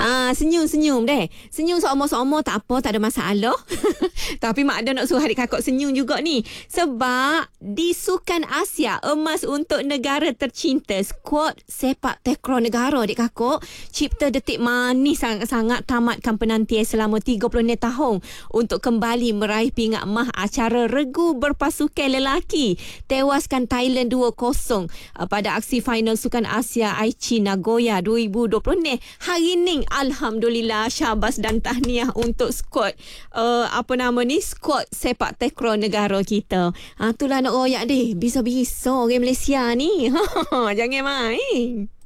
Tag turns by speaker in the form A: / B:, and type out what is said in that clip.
A: Senyum-senyum deh. Senyum seomor-seomor tak apa, tak ada masalah. Tapi Mak Ada nak suruh adik kakak senyum juga ni. Sebab di Sukan Asia Emas untuk negara tercinta, skuad sepak takraw negara adik kakak cipta detik manis sangat-sangat tamatkan penantian selama 36 tahun untuk kembali meraih pingat emas acara regu berpasukan lelaki. Tewaskan Thailand 2-0 pada aksi final Sukan Asia Aichi Nagoya 2020 ni. Hari ni alhamdulillah, syabas dan tahniah untuk skuad skuad sepak takraw negara kita. Itulah nak royak deh. Bisa-bisa orang Malaysia ni. Jangan main.